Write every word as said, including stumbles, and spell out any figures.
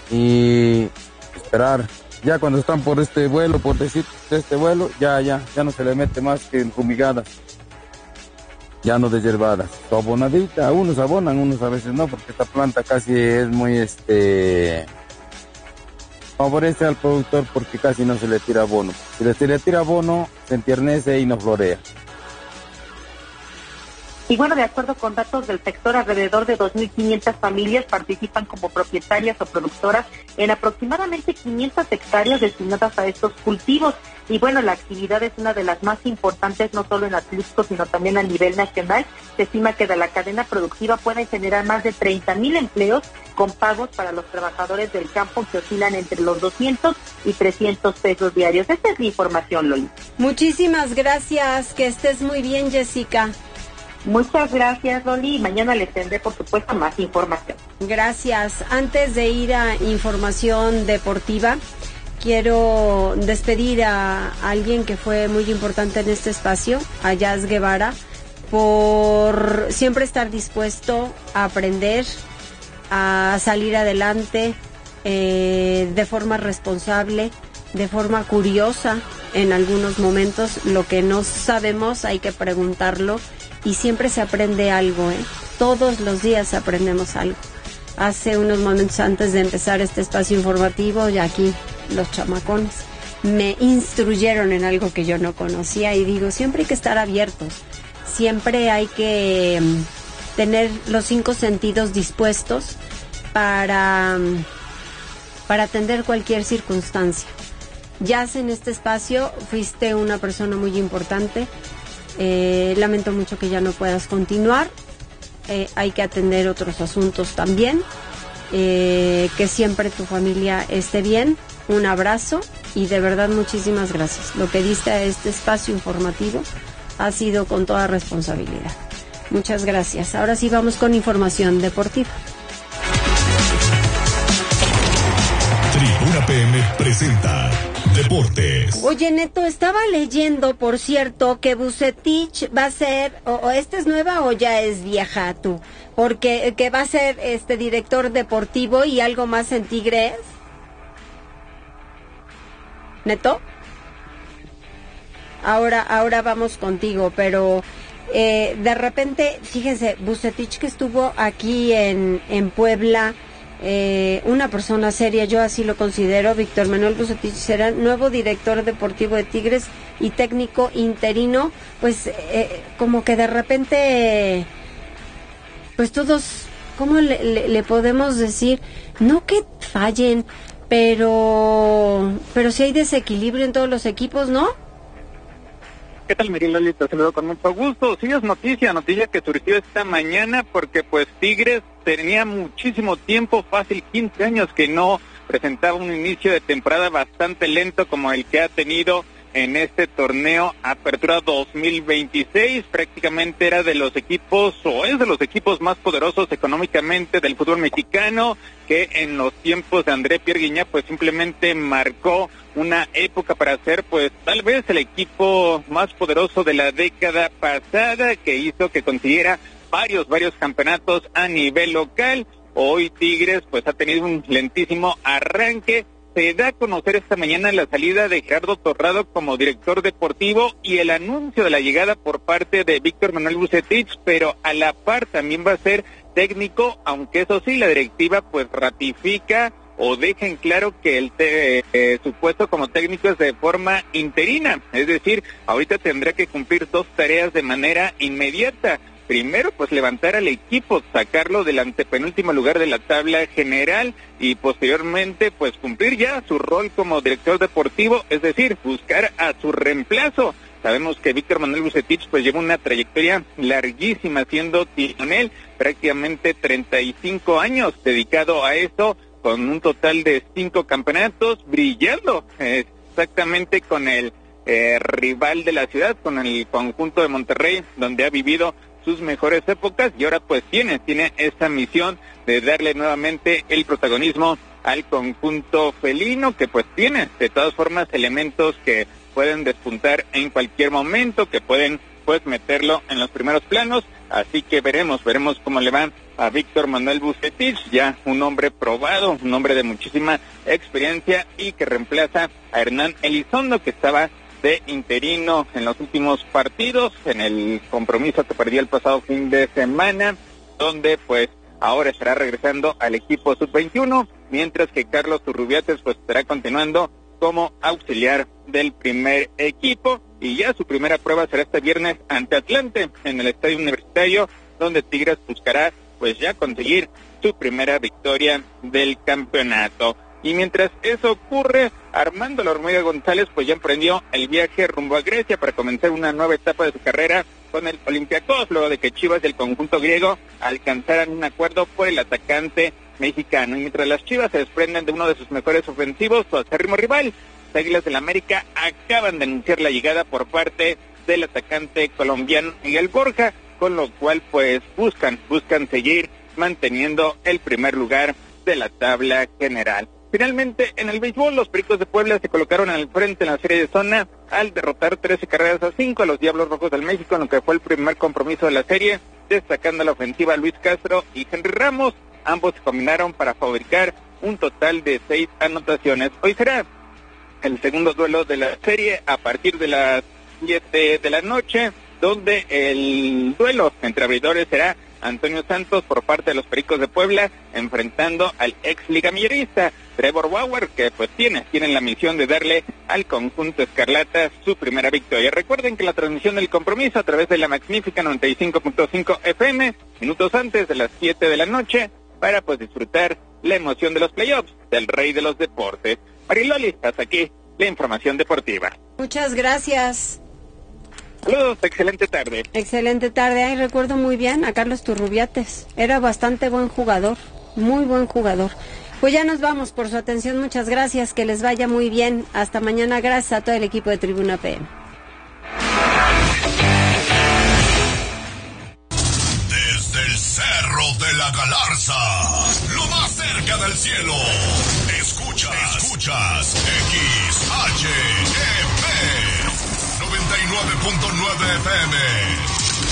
y esperar. Ya cuando están por este vuelo, por decir este vuelo, ya, ya, ya no se le mete más que en fumigadas, ya no deshiervadas. O abonadita, unos abonan, unos a veces no, porque esta planta casi es muy, este, favorece al productor porque casi no se le tira abono. Si le- se le tira abono, se entiernece y no florea. Y bueno, de acuerdo con datos del sector, alrededor de dos mil quinientas familias participan como propietarias o productoras en aproximadamente quinientas hectáreas destinadas a estos cultivos. Y bueno, la actividad es una de las más importantes, no solo en Atlixco, sino también a nivel nacional. Se estima que de la cadena productiva pueden generar más de treinta mil empleos con pagos para los trabajadores del campo que oscilan entre los doscientos y trescientos pesos diarios. Esta es la información, Loli. Muchísimas gracias, que estés muy bien, Jessica. Muchas gracias, Loli. Mañana les tendré, por supuesto, más información. Gracias. Antes de ir a información deportiva, quiero despedir a alguien que fue muy importante en este espacio, a Jazz Guevara, por siempre estar dispuesto a aprender, a salir adelante eh, de forma responsable, de forma curiosa en algunos momentos. Lo que no sabemos hay que preguntarlo y siempre se aprende algo, ¿eh? Todos los días aprendemos algo. Hace unos momentos antes de empezar este espacio informativo, ya aquí los chamacones me instruyeron en algo que yo no conocía y digo, siempre hay que estar abiertos, siempre hay que um, tener los cinco sentidos dispuestos para, um, para atender cualquier circunstancia. Ya en este espacio fuiste una persona muy importante. Eh, lamento mucho que ya no puedas continuar. Eh, hay que atender otros asuntos también. Eh, que siempre tu familia esté bien. Un abrazo y de verdad muchísimas gracias. Lo que diste a este espacio informativo ha sido con toda responsabilidad. Muchas gracias. Ahora sí vamos con información deportiva. Tribuna P M presenta Deportes. Oye, Neto, estaba leyendo, por cierto, que Vucetich va a ser, o, o esta es nueva o ya es vieja tú, porque que va a ser este director deportivo y algo más en Tigres. Neto, ahora, ahora vamos contigo, pero eh, de repente, fíjense, Vucetich que estuvo aquí en, en Puebla. Eh, una persona seria, yo así lo considero. Víctor Manuel Vucetich será nuevo director deportivo de Tigres y técnico interino. Pues eh, como que de repente, pues todos, ¿cómo le, le, le podemos decir? No que fallen, pero pero si hay desequilibrio en todos los equipos, ¿no? ¿Qué tal, Miguel Loli? Te saludo con mucho gusto. Sí, es noticia, noticia que surgió esta mañana porque pues Tigres tenía muchísimo tiempo, fácil quince años que no presentaba un inicio de temporada bastante lento como el que ha tenido en este torneo Apertura dos mil veintiséis. Prácticamente era de los equipos, o es de los equipos más poderosos económicamente del fútbol mexicano, que en los tiempos de André Pierre Guignac pues simplemente marcó una época para ser pues tal vez el equipo más poderoso de la década pasada, que hizo que consiguiera varios, varios campeonatos a nivel local. Hoy Tigres pues ha tenido un lentísimo arranque. Se da a conocer esta mañana la salida de Gerardo Torrado como director deportivo y el anuncio de la llegada por parte de Víctor Manuel Vucetich, pero a la par también va a ser técnico, aunque eso sí, la directiva pues ratifica o deja en claro que el te, eh, su puesto como técnico es de forma interina, es decir, ahorita tendrá que cumplir dos tareas de manera inmediata. Primero, pues levantar al equipo, sacarlo del antepenúltimo lugar de la tabla general y posteriormente, pues cumplir ya su rol como director deportivo, es decir, buscar a su reemplazo. Sabemos que Víctor Manuel Vucetich pues lleva una trayectoria larguísima siendo timonel, prácticamente treinta y cinco años dedicado a eso, con un total de cinco campeonatos, brillando eh, exactamente con el eh, rival de la ciudad, con el conjunto de Monterrey, donde ha vivido sus mejores épocas y ahora pues tiene, tiene esta misión de darle nuevamente el protagonismo al conjunto felino, que pues tiene de todas formas elementos que pueden despuntar en cualquier momento, que pueden pues meterlo en los primeros planos, así que veremos, veremos cómo le va a Víctor Manuel Vucetich, ya un hombre probado, un hombre de muchísima experiencia y que reemplaza a Hernán Elizondo, que estaba de interino en los últimos partidos, en el compromiso que perdió el pasado fin de semana, donde pues ahora estará regresando al equipo sub veintiuno, mientras que Carlos Turrubiates pues estará continuando como auxiliar del primer equipo, y ya su primera prueba será este viernes ante Atlante en el Estadio Universitario, donde Tigres buscará pues ya conseguir su primera victoria del campeonato. Y mientras eso ocurre, Armando La Hormiga González pues ya emprendió el viaje rumbo a Grecia para comenzar una nueva etapa de su carrera con el Olympiacos, luego de que Chivas del conjunto griego alcanzaran un acuerdo por el atacante mexicano. Y mientras las Chivas se desprenden de uno de sus mejores ofensivos, su acérrimo rival, las Águilas del América, acaban de anunciar la llegada por parte del atacante colombiano Miguel Borja, con lo cual pues buscan, buscan seguir manteniendo el primer lugar de la tabla general. Finalmente, en el béisbol, los Pericos de Puebla se colocaron al frente en la serie de zona al derrotar trece carreras a cinco a los Diablos Rojos del México, en lo que fue el primer compromiso de la serie, destacando la ofensiva Luis Castro y Henry Ramos. Ambos se combinaron para fabricar un total de seis anotaciones. Hoy será el segundo duelo de la serie a partir de las siete de la noche, donde el duelo entre abridores será Antonio Santos por parte de los Pericos de Puebla, enfrentando al ex ligamillerista Trevor Bauer, que pues tiene, tienen la misión de darle al conjunto escarlata su primera victoria. Recuerden que la transmisión del compromiso a través de la magnífica noventa y cinco punto cinco F M, minutos antes de las siete de la noche, para pues disfrutar la emoción de los playoffs del Rey de los Deportes. Mariloli, hasta aquí la información deportiva. Muchas gracias. Saludos, excelente tarde. Excelente tarde. Ay, recuerdo muy bien a Carlos Turrubiates. Era bastante buen jugador, muy buen jugador. Pues ya nos vamos, por su atención, muchas gracias, que les vaya muy bien. Hasta mañana, gracias a todo el equipo de Tribuna P M. Desde el Cerro de la Galarza, lo más cerca del cielo, escuchas, escuchas X H E P noventa y nueve punto nueve F M.